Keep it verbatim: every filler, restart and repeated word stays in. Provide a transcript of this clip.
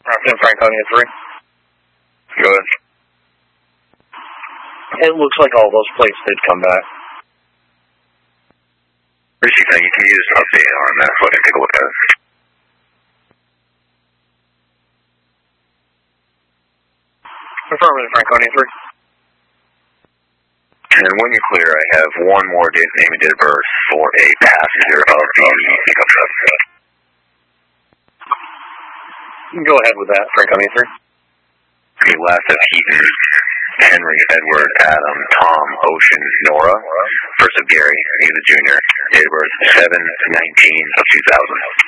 Captain Franconia three. Go ahead. It looks like all those plates did come back. Received, you can use update on that so I can take a look at it. Affirmative, Franconia three. And when you're clear, I have one more date, name and date of birth for a passenger of the pickup truck. You can go ahead with that, Franconia three. Okay, last of Heaton, Henry, Edward, Adam, Tom, Ocean, Nora. First of Gary, he's a junior. Date of birth seven nineteen of two thousand.